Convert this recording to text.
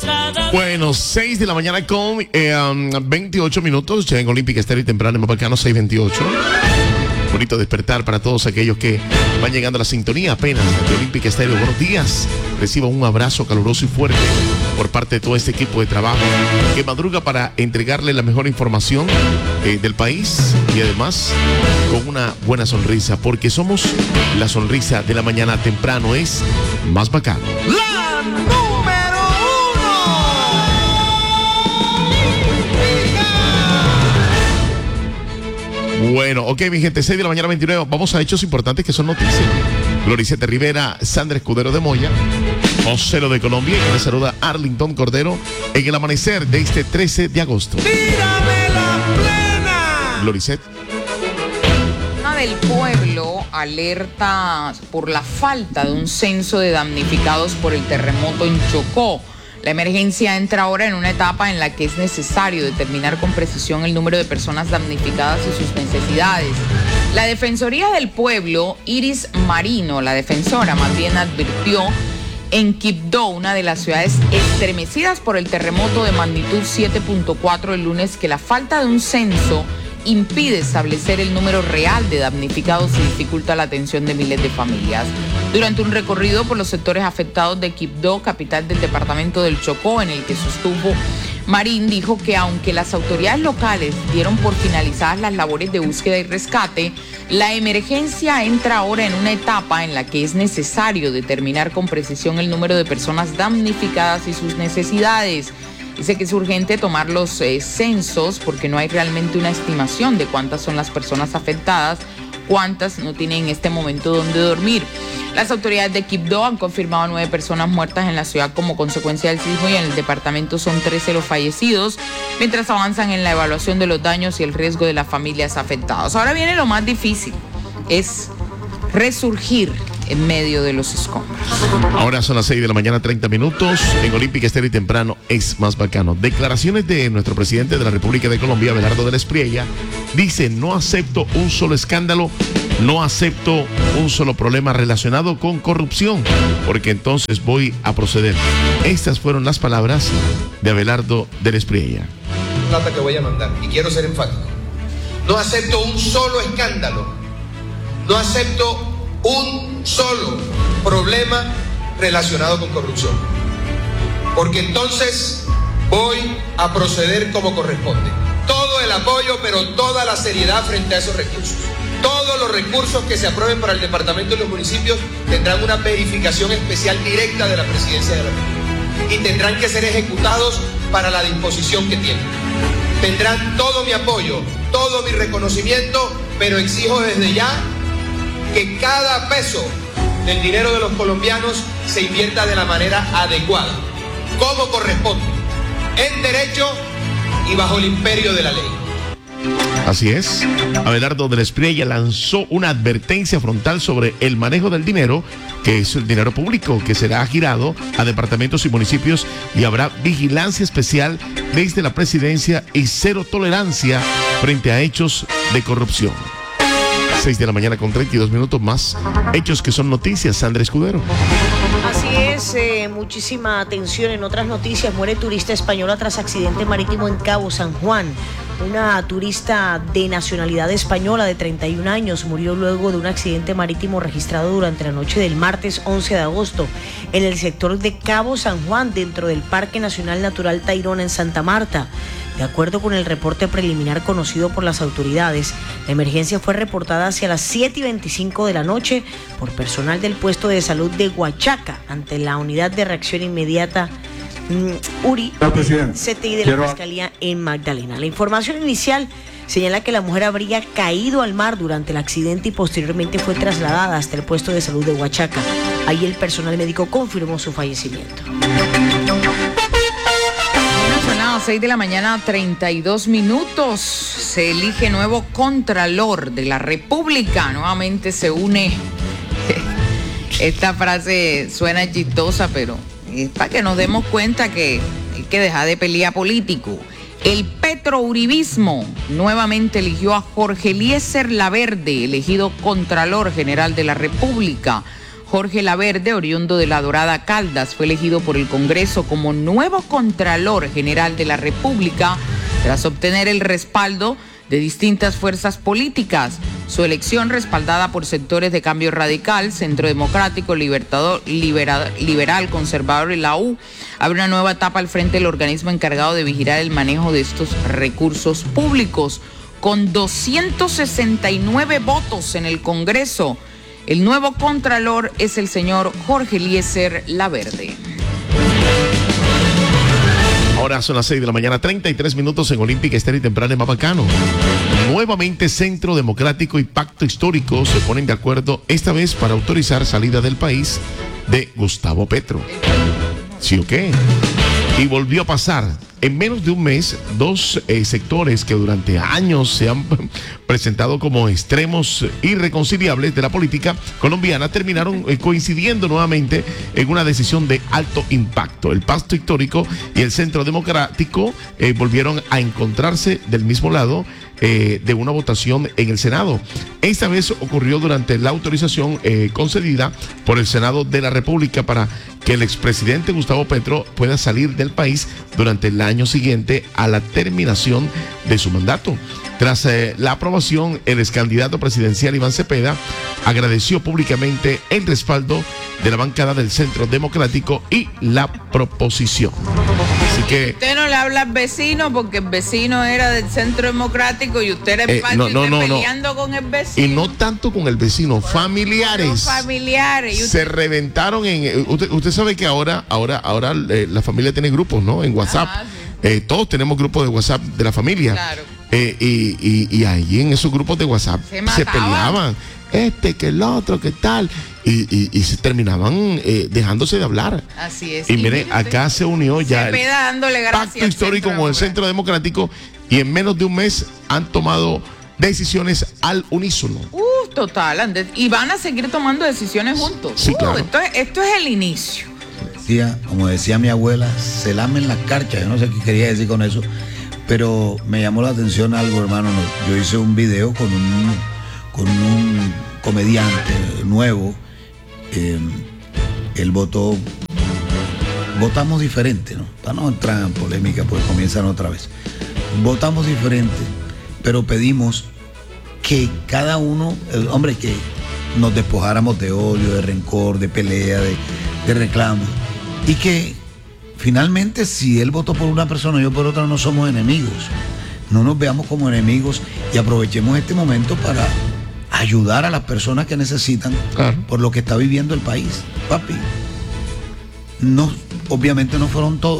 Bueno, 6 de la mañana con 28 minutos, ya en Olímpica Estéreo y temprano en Mapacano, 6:28. Bonito despertar para todos aquellos que van llegando a la sintonía apenas de Olímpica Estéreo. Buenos días, reciban un abrazo caluroso y fuerte por parte de todo este equipo de trabajo que madruga para entregarle la mejor información del país y además con una buena sonrisa, porque somos la sonrisa de la mañana temprano, es más bacano. La número 1. Bueno, ok, mi gente, 6 de la mañana 29, vamos a hechos importantes que son noticias. Gloriceta Rivera, Sandra Escudero de Moya, vocero de Colombia, y le saluda Arlington Cordero en el amanecer de este 13 de agosto. ¡Tírame la plena! Gloricet. Del pueblo alerta por la falta de un censo de damnificados por el terremoto en Chocó. La emergencia entra ahora en una etapa en la que es necesario determinar con precisión el número de personas damnificadas y sus necesidades. La Defensoría del Pueblo, Iris Marino, la defensora más bien, advirtió en Quibdó, una de las ciudades estremecidas por el terremoto de magnitud 7.4 el lunes, que la falta de un censo impide establecer el número real de damnificados y dificulta la atención de miles de familias. Durante un recorrido por los sectores afectados de Quibdó, capital del departamento del Chocó, en el que sostuvo, Marín dijo que aunque las autoridades locales dieron por finalizadas las labores de búsqueda y rescate, la emergencia entra ahora en una etapa en la que es necesario determinar con precisión el número de personas damnificadas y sus necesidades. Dice que es urgente tomar los censos porque no hay realmente una estimación de cuántas son las personas afectadas, cuántas no tienen en este momento dónde dormir. Las autoridades de Quibdó han confirmado 9 personas muertas en la ciudad como consecuencia del sismo y en el departamento son 13 los fallecidos, mientras avanzan en la evaluación de los daños y el riesgo de las familias afectadas. Ahora viene lo más difícil, es resurgir en medio de los escombros. Ahora son las 6 de la mañana, 30 minutos. En Olímpica Estéreo y temprano es más bacano. Declaraciones de nuestro presidente de la República de Colombia, Abelardo de la Espriella. Dice: no acepto un solo escándalo, no acepto un solo problema relacionado con corrupción, porque entonces voy a proceder. Estas fueron las palabras de Abelardo de la Espriella. Plata que voy a mandar, y quiero ser enfático. No acepto un solo escándalo, no acepto un solo problema relacionado con corrupción, porque entonces voy a proceder como corresponde. Todo el apoyo, pero toda la seriedad frente a esos recursos. Todos los recursos que se aprueben para el departamento y los municipios tendrán una verificación especial directa de la Presidencia de la República y tendrán que ser ejecutados para la disposición que tienen. Tendrán todo mi apoyo, todo mi reconocimiento, pero exijo desde ya que cada peso del dinero de los colombianos se invierta de la manera adecuada, como corresponde, en derecho y bajo el imperio de la ley. Así es, Abelardo de la Espriella lanzó una advertencia frontal sobre el manejo del dinero, que es el dinero público, que será girado a departamentos y municipios y habrá vigilancia especial desde la presidencia y cero tolerancia frente a hechos de corrupción. 6 de la mañana con 32 minutos más. Hechos que son noticias, Sandra Escudero. Así es, muchísima atención. En otras noticias, muere turista española tras accidente marítimo en Cabo San Juan. Una turista de nacionalidad española de 31 años murió luego de un accidente marítimo registrado durante la noche del martes 11 de agosto en el sector de Cabo San Juan, dentro del Parque Nacional Natural Tayrona en Santa Marta. De acuerdo con el reporte preliminar conocido por las autoridades, la emergencia fue reportada hacia las 7:25 de la noche por personal del puesto de salud de Huachaca ante la unidad de reacción inmediata URI CTI de la Fiscalía en Magdalena. La información inicial señala que la mujer habría caído al mar durante el accidente y posteriormente fue trasladada hasta el puesto de salud de Huachaca. Ahí el personal médico confirmó su fallecimiento. 6 de la mañana, 32 minutos. Se elige nuevo Contralor de la República. Nuevamente se une. Esta frase suena chistosa, pero es para que nos demos cuenta que hay que dejar de pelear político. El petrouribismo nuevamente eligió a Jorge Eliezer Laverde, elegido Contralor General de la República. Jorge Laverde, oriundo de La Dorada, Caldas, fue elegido por el Congreso como nuevo Contralor General de la República tras obtener el respaldo de distintas fuerzas políticas. Su elección, respaldada por sectores de Cambio Radical, Centro Democrático, Liberal, Conservador y la U, abre una nueva etapa al frente del organismo encargado de vigilar el manejo de estos recursos públicos. Con 269 votos en el Congreso, el nuevo Contralor es el señor Jorge Eliezer Laverde. Ahora son las 6 de la mañana, 33 minutos en Olímpica Estéreo y temprano en Mapacano. Nuevamente Centro Democrático y Pacto Histórico se ponen de acuerdo, esta vez para autorizar salida del país de Gustavo Petro. ¿Sí o qué? Y volvió a pasar. En menos de un mes, dos sectores que durante años se han presentado como extremos irreconciliables de la política colombiana terminaron coincidiendo nuevamente en una decisión de alto impacto. El Pacto Histórico y el Centro Democrático volvieron a encontrarse del mismo lado de una votación en el Senado. Esta vez ocurrió durante la autorización concedida por el Senado de la República para que el expresidente Gustavo Petro pueda salir del país durante el año siguiente a la terminación de su mandato. Tras la aprobación, el excandidato presidencial Iván Cepeda agradeció públicamente el respaldo de la bancada del Centro Democrático y la proposición. Así que usted no le habla al vecino porque el vecino era del Centro Democrático y usted era peleando con el vecino. Y no tanto con el vecino, familiares. Los familiares. Se reventaron en... Usted sabe que ahora la familia tiene grupos, ¿no? En WhatsApp. Sí. Todos tenemos grupos de WhatsApp de la familia. Claro. Y ahí en esos grupos de WhatsApp se peleaban. Que el otro, que tal. Y se terminaban dejándose de hablar. Así es. Y miren, acá se unió ya el Pacto Histórico con el Centro Democrático y en menos de un mes han tomado decisiones al unísono. Total, Andrés. Y van a seguir tomando decisiones juntos. Sí, claro. Esto es el inicio. Como decía mi abuela, se lamen las carchas. Yo no sé qué quería decir con eso, pero me llamó la atención algo, hermano. Yo hice un video con un comediante nuevo. Él votamos diferente, ¿no? Para no entrar en polémica, pues comienzan otra vez. Votamos diferente, pero pedimos que cada uno, que nos despojáramos de odio, de rencor, de pelea, de reclamos. Y que finalmente, si él votó por una persona y yo por otra, no somos enemigos. No nos veamos como enemigos y aprovechemos este momento para ayudar a las personas que necesitan por lo que está viviendo el país. Papi, obviamente no fueron todos.